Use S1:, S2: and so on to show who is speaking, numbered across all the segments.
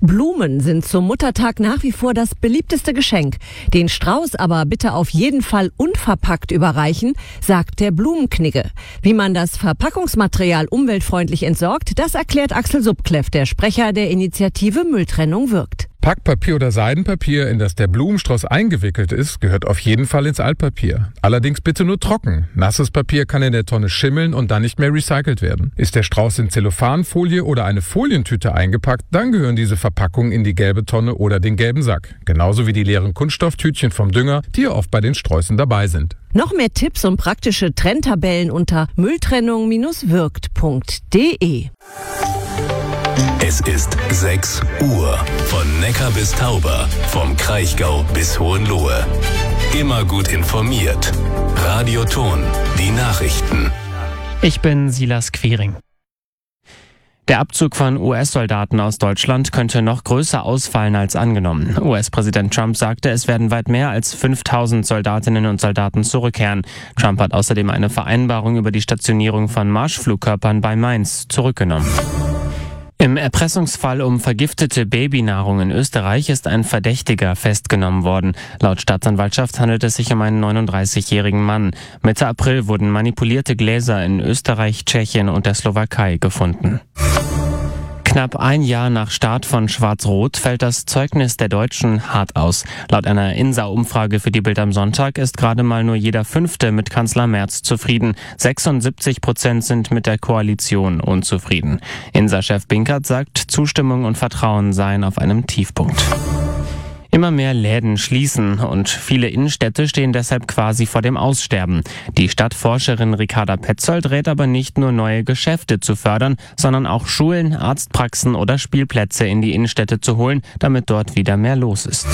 S1: Blumen sind zum Muttertag nach wie vor das beliebteste Geschenk. Den Strauß aber bitte auf jeden Fall unverpackt überreichen, sagt der Blumenknigge. Wie man das Verpackungsmaterial umweltfreundlich entsorgt, das erklärt Axel Subkleff, der Sprecher der Initiative Mülltrennung wirkt.
S2: Packpapier oder Seidenpapier, in das der Blumenstrauß eingewickelt ist, gehört auf jeden Fall ins Altpapier. Allerdings bitte nur trocken. Nasses Papier kann in der Tonne schimmeln und dann nicht mehr recycelt werden. Ist der Strauß in Zellophanfolie oder eine Folientüte eingepackt, dann gehören diese Verpackungen in die gelbe Tonne oder den gelben Sack. Genauso wie die leeren Kunststofftütchen vom Dünger, die ja oft bei den Sträußen dabei sind.
S1: Noch mehr Tipps und praktische Trenntabellen unter mülltrennung-wirkt.de.
S3: Es ist 6 Uhr. Von Neckar bis Tauber, vom Kraichgau bis Hohenlohe. Immer gut informiert. Radio Ton, die Nachrichten.
S4: Ich bin Silas Quiring. Der Abzug von US-Soldaten aus Deutschland könnte noch größer ausfallen als angenommen. US-Präsident Trump sagte, es werden weit mehr als 5000 Soldatinnen und Soldaten zurückkehren. Trump hat außerdem eine Vereinbarung über die Stationierung von Marschflugkörpern bei Mainz zurückgenommen. Im Erpressungsfall um vergiftete Babynahrung in Österreich ist ein Verdächtiger festgenommen worden. Laut Staatsanwaltschaft handelt es sich um einen 39-jährigen Mann. Mitte April wurden manipulierte Gläser in Österreich, Tschechien und der Slowakei gefunden. Knapp ein Jahr nach Start von Schwarz-Rot fällt das Zeugnis der Deutschen hart aus. Laut einer INSA-Umfrage für die Bild am Sonntag ist gerade mal nur jeder Fünfte mit Kanzler Merz zufrieden. 76% sind mit der Koalition unzufrieden. INSA-Chef Binkert sagt, Zustimmung und Vertrauen seien auf einem Tiefpunkt. Immer mehr Läden schließen und viele Innenstädte stehen deshalb quasi vor dem Aussterben. Die Stadtforscherin Ricarda Petzold rät aber nicht nur neue Geschäfte zu fördern, sondern auch Schulen, Arztpraxen oder Spielplätze in die Innenstädte zu holen, damit dort wieder mehr los ist.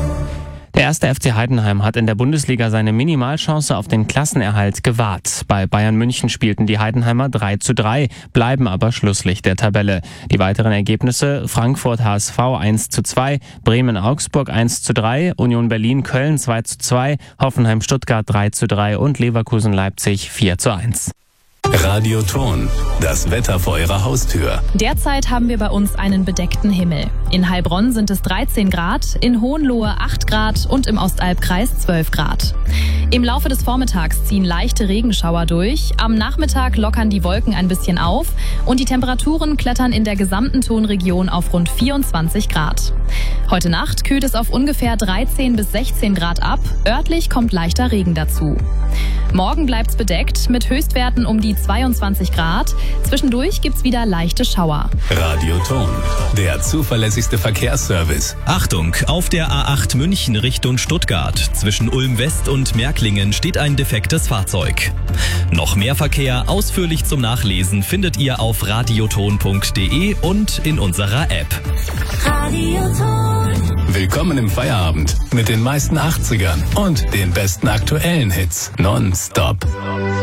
S4: Der 1. FC Heidenheim hat in der Bundesliga seine Minimalchance auf den Klassenerhalt gewahrt. Bei Bayern München spielten die Heidenheimer 3:3, bleiben aber Schlusslicht der Tabelle. Die weiteren Ergebnisse: Frankfurt HSV 1:2, Bremen Augsburg 1:3, Union Berlin Köln 2:2, Hoffenheim Stuttgart 3:3 und Leverkusen Leipzig 4:1.
S3: Radio Ton, das Wetter vor Ihrer Haustür.
S5: Derzeit haben wir bei uns einen bedeckten Himmel. In Heilbronn sind es 13 Grad, in Hohenlohe 8 Grad und im Ostalbkreis 12 Grad. Im Laufe des Vormittags ziehen leichte Regenschauer durch. Am Nachmittag lockern die Wolken ein bisschen auf und die Temperaturen klettern in der gesamten Tonregion auf rund 24 Grad. Heute Nacht kühlt es auf ungefähr 13 bis 16 Grad ab. Örtlich kommt leichter Regen dazu. Morgen bleibt's bedeckt mit Höchstwerten um die 22 Grad. Zwischendurch gibt's wieder leichte Schauer.
S3: Radio Ton, der zuverlässigste Verkehrsservice.
S6: Achtung, auf der A8 München Richtung Stuttgart. Zwischen Ulm West und Märklingen steht ein defektes Fahrzeug. Noch mehr Verkehr ausführlich zum Nachlesen findet ihr auf radioton.de und in unserer App.
S3: Radioton. Willkommen im Feierabend mit den meisten 80ern und den besten aktuellen Hits. Nonstop.